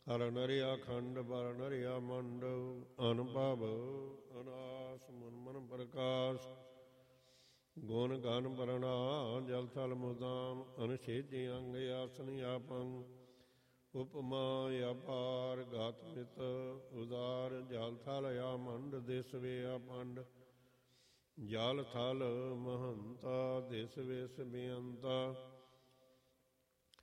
ਹਰ ਨਰਿਆ ਖੰਡ ਬਰ ਨਰਿਆ ਮੰਡ ਅਨੁਭਵ ਅਨਾਸ ਮਨ ਮਨ ਪ੍ਰਕਾਸ਼ ਗੁਣ ਗਨ ਬਰਣਾ ਜਲ ਥਲ ਮੁਦਾਮ ਅਨਛੇਦੀ ਅੰਗ ਆਸਨ ਆਪੰ ਉਪਮਾ ਅਪਾਰ ਗਾਤ ਮਿਤ ਉਦਾਰ ਜਲ ਥਲ ਆ ਮੰਡ ਦਿਸ ਵੇ ਆਪੰਡ ਜਲ ਥਲ ਮਹੰਤਾ ਦਿਸ ਵਿਸ ਬੇਅੰਤਾ